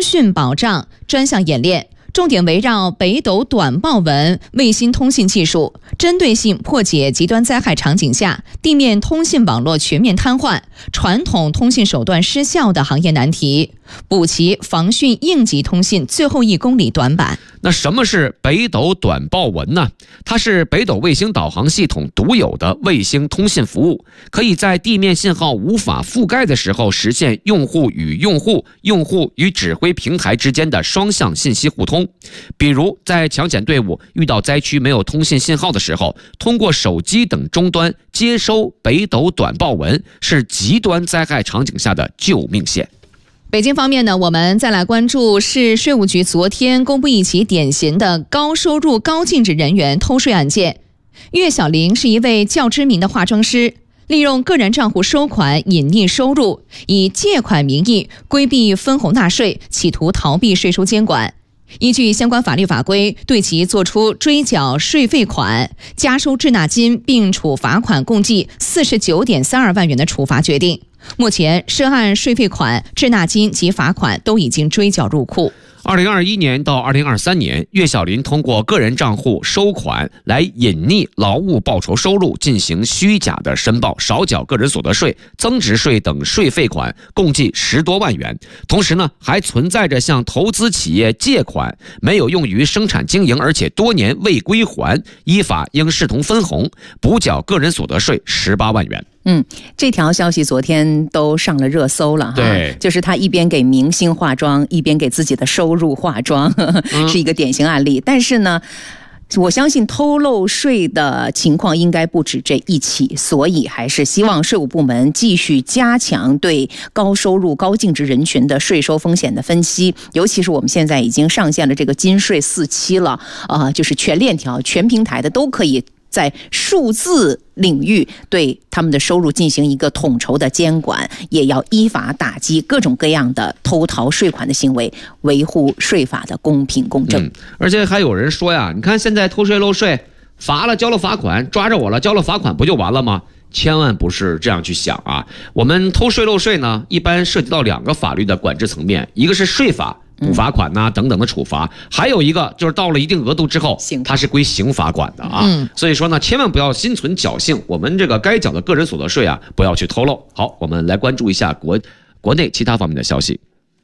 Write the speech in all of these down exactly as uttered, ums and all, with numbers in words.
讯保障专项演练，重点围绕北斗短报文卫星通信技术，针对性破解极端灾害场景下地面通信网络全面瘫痪、传统通信手段失效的行业难题，补齐防汛应急通信最后一公里短板。 那什么是北斗短报文呢？它是北斗卫星导航系统独有的卫星通信服务，可以在地面信号无法覆盖的时候，实现用户与用户、用户与指挥平台之间的双向信息互通。比如在抢险队伍遇到灾区没有通信信号的时候，通过手机等终端接收北斗短报文，是极端灾害场景下的救命线。 北京方面呢，我们再来关注市税务局昨天公布一起典型的高收入高净值人员偷税案件。岳小玲是一位较知名的化妆师，利用个人账户收款隐匿收入，以借款名义规避分红纳税，企图逃避税收监管。依据相关法律法规，对其作出追缴税费款、加收滞纳金并处罚款共计四十九点三二万元的处罚决定。目前涉案税费款、滞纳金及罚款都已经追缴入库。 二零二一年到二零二三年，岳小林通过个人账户收款来隐匿劳务报酬收入，进行虚假的申报，少缴个人所得税、增值税等税费款，共计十多万元。同时呢，还存在着向投资企业借款没有用于生产经营，而且多年未归还，依法应视同分红，补缴个人所得税十八万元。 嗯，这条消息昨天都上了热搜了哈。 对， 就是他一边给明星化妆，一边给自己的收入化妆，呵呵嗯、是一个典型案例。但是呢，我相信偷漏税的情况应该不止这一起，所以还是希望税务部门继续加强对高收入高净值人群的税收风险的分析，尤其是我们现在已经上线了这个金税四期了，呃，就是全链条、全平台的都可以在数字领域对他们的收入进行一个统筹的监管，也要依法打击各种各样的偷逃税款的行为，维护税法的公平公正。 嗯、而且还有人说呀，你看现在偷税漏税，罚了交了罚款，抓着我了交了罚款不就完了吗？千万不是这样去想啊！我们偷税漏税呢，一般涉及到两个法律的管制层面，一个是税法，补罚款呐、啊、等等的处罚，还有一个就是到了一定额度之后，它是归刑罚管的啊。嗯、所以说呢，千万不要心存侥幸，我们这个该缴的个人所得税啊，不要去偷漏。好，我们来关注一下国国内其他方面的消息。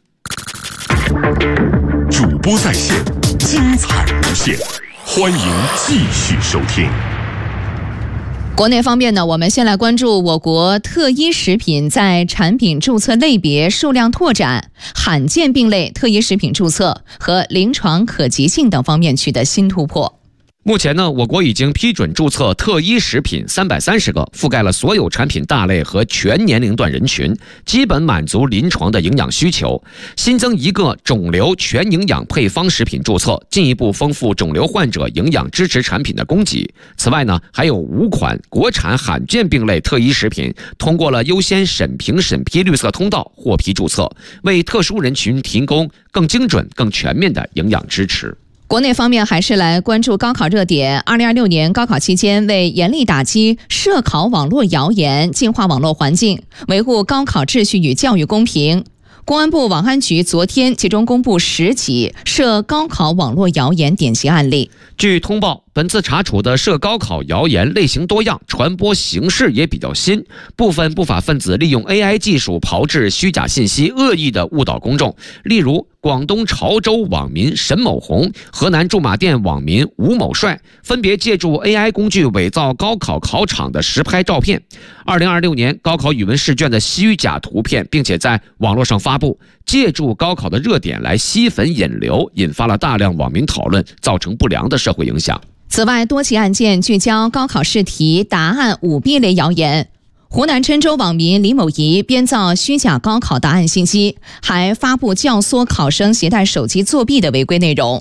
主播在线，精彩无限，欢迎继续收听。 国内方面呢，我们先来关注我国特一食品在产品注册类别数量拓展、罕见病类特一食品注册和临床可及性等方面取得新突破。 目前呢，我国已经批准注册特一食品三百三十个，覆盖了所有产品大类和全年龄段人群，基本满足临床的营养需求。新增一个肿瘤全营养配方食品注册，进一步丰富肿瘤患者营养支持产品的供给。此外呢，还有五款国产罕见病类特一食品通过了优先审评审批绿色通道获批注册，为特殊人群提供更精准、更全面的营养支持。 国内方面还是来关注高考热点。二零二六年高考期间，为严厉打击涉考网络谣言，净化网络环境，维护高考秩序与教育公平，公安部网安局昨天集中公布十起涉高考网络谣言典型案例。 据通报，本次查处的涉高考谣言类型多样，传播形式也比较新。部分不法分子利用 A I 技术炮制虚假信息，恶意的误导公众。例如，广东潮州网民沈某红、河南驻马店网民吴某帅分别借助 A I 工具伪造高考考场的实拍照片、二零二六年高考语文试卷的虚假图片，并且在网络上发布，借助高考的热点来吸粉引流，引发了大量网民讨论，造成不良的社会影响。 此外，多起案件聚焦高考试题答案舞弊类谣言。湖南郴州网民李某仪编造虚假高考答案信息，还发布教唆考生携带手机作弊的违规内容。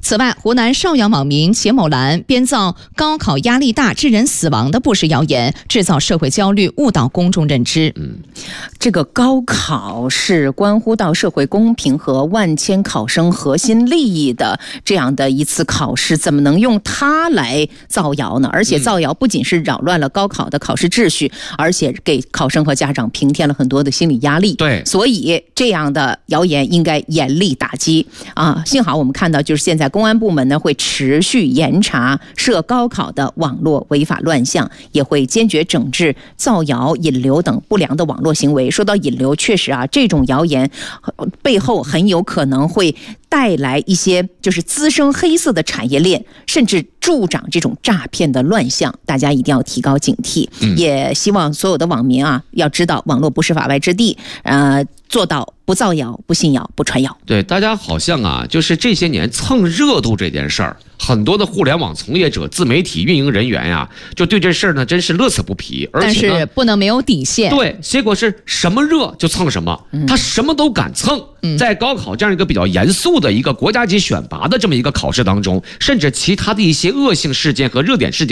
此外，湖南邵阳网民钱某兰编造高考压力大致人死亡的不实谣言，制造社会焦虑，误导公众认知。 嗯，这个高考是关乎到社会公平和万千考生核心利益的这样的一次考试，怎么能用它来造谣呢？而且造谣不仅是扰乱了高考的考试秩序，而且给考生和家长平添了很多的心理压力。 对， 所以这样的谣言应该严厉打击啊！幸好我们看到，就是现在公安部门呢会持续严查涉高考的网络违法乱象，也会坚决整治造谣、引流等不良的网络行为。说到引流，确实啊，这种谣言背后很有可能会带来一些就是滋生黑色的产业链，甚至助长这种诈骗的乱象，大家一定要提高警惕。嗯、也希望所有的网民啊，要知道网络不是法外之地，呃，做到不造谣、不信谣、不传谣。 对，大家好像啊，就是这些年蹭热度这件事儿，很多的互联网从业者、自媒体运营人员呀、啊，就对这事儿呢，真是乐此不疲。而且但是不能没有底线。 对，结果是什么热就蹭什么，他什么都敢蹭。嗯、在高考这样一个比较严肃的一个国家级选拔的这么一个考试当中，甚至其他的一些恶性事件和热点事件。